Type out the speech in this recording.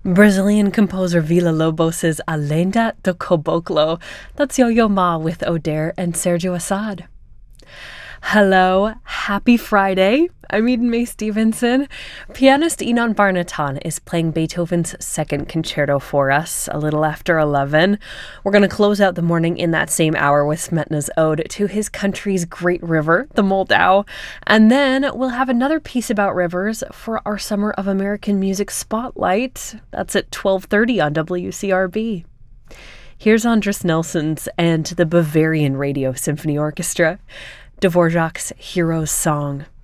Brazilian composer Villa-Lobos' A Lenda do Caboclo. That's Yo-Yo Ma with Oder and Sergio Assad. Hello, happy Friday. I'm Eden May Stevenson. Pianist Inon Barnatan is playing Beethoven's Second Concerto for us a little after 11. We're going to close out the morning in that same hour with Smetana's ode to his country's great river, the Moldau. And then we'll have another piece about rivers for our Summer of American Music Spotlight. That's at 12:30 on WCRB. Here's Andris Nelsons and the Bavarian Radio Symphony Orchestra. Dvorak's Hero's Song.